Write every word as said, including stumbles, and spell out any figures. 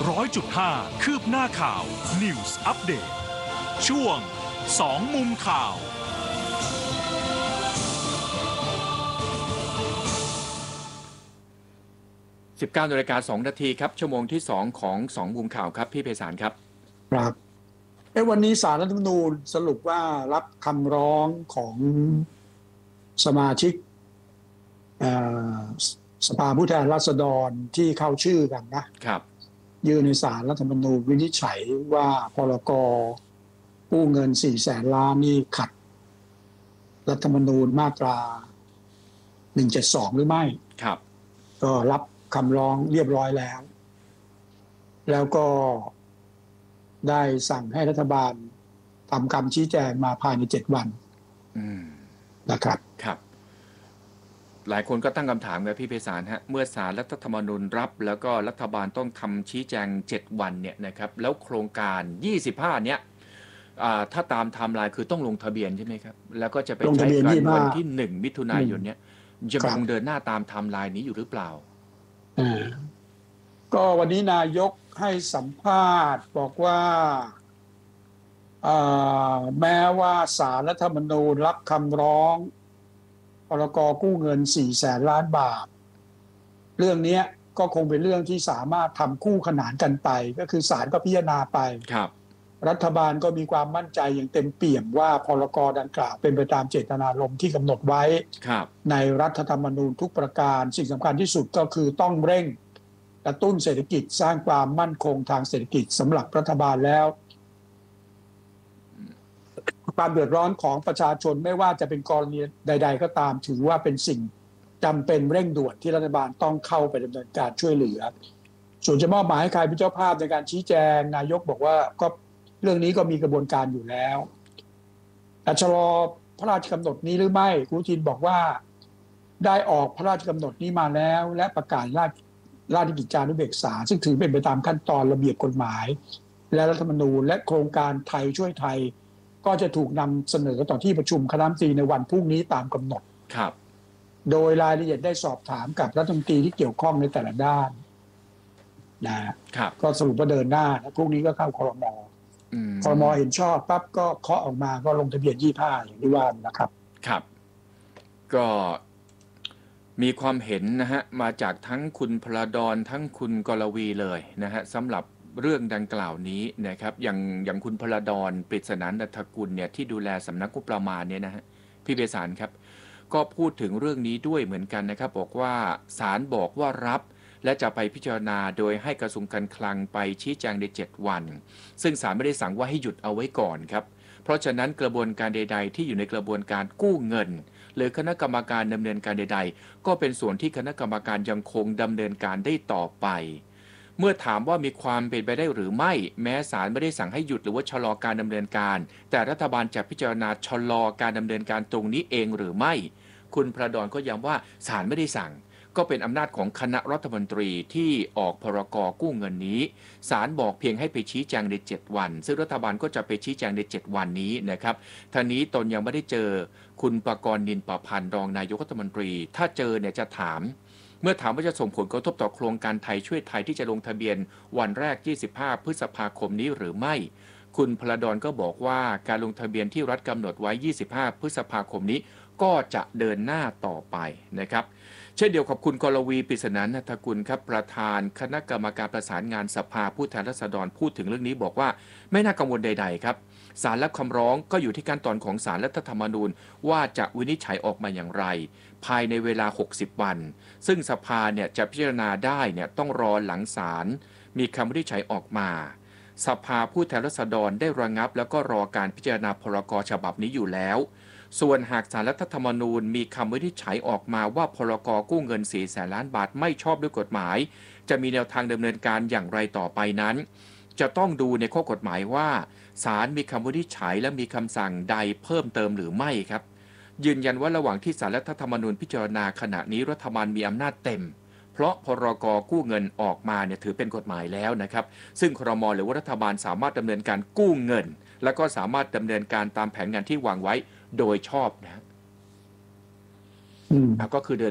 ร้อยจุดห้าคืบหน้าข่าว News Update ช่วงสองมุมข่าวสิบเก้านาฬิกาสองนาทีครับชั่วโมงที่สองของสองมุมข่าวครับพี่ไพศาลครับครับเอ้วันนี้ศาลรัฐธรรมนูญสรุปว่ารับคำร้องของสมาชิกสภาผู้แทนราษฎรที่เข้าชื่อกันนะครับยื่นในศาลรัฐธรรมนูญวินิจฉัยว่าพรก.กู้เงินสี่แสนล้านนี่ขัดรัฐธรรมนูญมาตราหนึ่งเจ็ดสองหรือไม่ครับก็รับคำร้องเรียบร้อยแล้วแล้วก็ได้สั่งให้รัฐบาลทำคำชี้แจงมาภายในเจ็ดวันนะครับครับหลายคนก็ตั้งคำถามกับพี่ไพศาลฮะเมื่อศาลรัฐธรรมนูญรับแล้วก็รัฐบาลต้องทำชี้แจงเจ็ดวันเนี่ยนะครับแล้วโครงการยี่สิบห้าเนี้ยถ้าตามไทม์ไลน์คือต้องลงทะเบียนใช่ไหมครับแล้วก็จะไปใช้กันวันที่หนึ่งมิถุนายนเนี้ยจะคงเดินหน้าตามไทม์ไลน์นี้อยู่หรือเปล่าก็วันนี้นายกให้สัมภาษณ์บอกว่าแม้ว่าศาลรัฐธรรมนูญรับคำร้องพรก.กู้เงินสี่แสนล้านบาทเรื่องนี้ก็คงเป็นเรื่องที่สามารถทำคู่ขนานกันไปก็คือศาลก็พิจารณาไปครับรัฐบาลก็มีความมั่นใจอย่างเต็มเปี่ยมว่าพรก.ดังกล่าวเป็นไปตามเจตนารมณ์ที่กำหนดไว้ในรัฐธรรมนูญทุกประการสิ่งสำคัญที่สุดก็คือต้องเร่งกระตุ้นเศรษฐกิจสร้างความมั่นคงทางเศรษฐกิจสำหรับรัฐบาลแล้วความเดือดร้อนของประชาชนไม่ว่าจะเป็นกรณีใดๆก็ตามถือว่าเป็นสิ่งจำเป็นเร่งด่วนที่รัฐบาลต้องเข้าไปดำเนินการช่วยเหลือส่วนจะมอบหมายให้ใครเป็นเจ้าภาพในการชี้แจงนายกบอกว่าก็เรื่องนี้ก็มีกระบวนการอยู่แล้วแต่ชะลอพระราชกำหนดนี้หรือไม่คุณทินบอกว่าได้ออกพระราชกำหนดนี้มาแล้วและประกาศราชราชกิจจานุเบกษาซึ่งถือเป็นไปตามขั้นตอนระเบียบกฎหมายและรัฐธรรมนูญและโครงการไทยช่วยไทยก็จะถูกนำเสนอต่อที่ประชุมคณะรัฐมนตรีในวันพรุ่งนี้ตามกำหนดครับโดยรายละเอียดได้สอบถามกับรัฐมนตรีที่เกี่ยวข้องในแต่ละด้านนะครับก็สรุปว่าเดินหน้าแล้วพรุ่งนี้ก็เข้าครม.ครม.เห็นชอบปั๊บก็เคาะออกมาก็ลงทะเบียนยี่สิบห้าอย่างที่ว่านะครับครับก็มีความเห็นนะฮะมาจากทั้งคุณพลดรทั้งคุณกรวีเลยนะฮะสำหรับเรื่องดังกล่าวนี้นะครับอย่างอย่างคุณพลดรปริศนานันทกุลเนี่ยที่ดูแลสำนักงบประมาณเนี่ยนะฮะพี่ไพศาลครับก็พูดถึงเรื่องนี้ด้วยเหมือนกันนะครับบอกว่าศาลบอกว่ารับและจะไปพิจารณาโดยให้กระทรวงการคลังไปชี้แจงในเจ็ดวันซึ่งศาลไม่ได้สั่งว่าให้หยุดเอาไว้ก่อนครับเพราะฉะนั้นกระบวนการใดๆที่อยู่ในกระบวนการกู้เงินหรือคณะกรรมการดำเนินการใดๆก็เป็นส่วนที่คณะกรรมการยังคงดำเนินการได้ต่อไปเมื่อถามว่ามีความเป็นไปได้หรือไม่แม้ศาลไม่ได้สั่งให้หยุดหรือว่าชะลอการดำเนินการแต่รัฐบาลจะพิจารณาชะลอการดำเนินการตรงนี้เองหรือไม่คุณพลดรก็ย้ำว่าศาลไม่ได้สั่งก็เป็นอำนาจของคณะรัฐมนตรีที่ออกพรก.กู้เงินนี้ศาลบอกเพียงให้ไปชี้แจงในเจ็ดวันซึ่งรัฐบาลก็จะไปชี้แจงในเจ็ดวันนี้นะครับท่านี้ตนยังไม่ได้เจอคุณปกรณ์นินประพันธ์รองนายกรัฐมนตรีถ้าเจอเนี่ยจะถามเมื่อถามว่าจะส่งผลกระทบต่อโครงการไทยช่วยไทยที่จะลงทะเบียนวันแรกยี่สิบห้าพฤษภาคมนี้หรือไม่คุณพลดรก็บอกว่าการลงทะเบียนที่รัฐกำหนดไว้ยี่สิบห้าพฤษภาคมนี้ก็จะเดินหน้าต่อไปนะครับเช่นเดียวกับคุณกรวีปริศนานันทกุลครับประธานคณะกรรมการประสานงานสภาผู้แทนราษฎรพูดถึงเรื่องนี้บอกว่าไม่น่ากังวลใดๆครับศาลรับคำร้องก็อยู่ที่ขั้นตอนของศาลรัฐธรรมนูญว่าจะวินิจฉัยออกมาอย่างไรภายในเวลาหกสิบวันซึ่งสภาเนี่ยจะพิจารณาได้เนี่ยต้องรอหลังศาลมีคำวินิจฉัยออกมาสภาผู้แทนราษฎรได้ระงับแล้วก็รอการพิจารณาพรก.ฉบับนี้อยู่แล้วส่วนหากศาลรัฐธรรมนูญมีคำวินิจฉัยออกมาว่าพรก.กู้เงินสี่แสนล้านบาทไม่ชอบด้วยกฎหมายจะมีแนวทางดำเนินการอย่างไรต่อไปนั้นจะต้องดูในข้อกฎหมายว่าศาลมีคำวินิจฉัยและมีคำสั่งใดเพิ่มเติมหรือไม่ครับยืนยันว่าระหว่างที่ศาลรัฐธรรมนูญพิจารณาขณะนี้รัฐบาลมีอำนาจเต็มเพราะพรก.กู้เงินออกมาเนี่ยถือเป็นกฎหมายแล้วนะครับซึ่งครม.หรือว่ารัฐบาลสามารถดำเนินการกู้เงินและก็สามารถดำเนินการตามแผนงานที่วางไว้โดยชอบนะก็คือเดิน